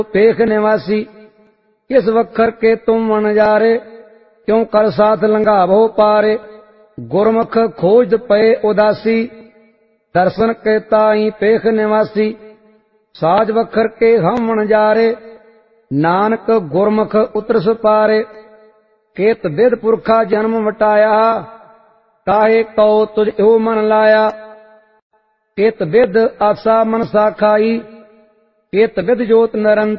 पेख निवासी। किस वखर के तुम वनजारे, क्यों कर साथ लंघावो पारे। गुरमुख खोज पए उदासी, दर्शन के ताई पेख निवासी। साज वखर के हम वनजारे, नानक गुरमुख उतरस पारे। केत विद पुरखा जन्म वटाया, काहे कौ तुझ यो मन लाया। केत विद आसा मनसा खाई, केत विद जोत निरंतर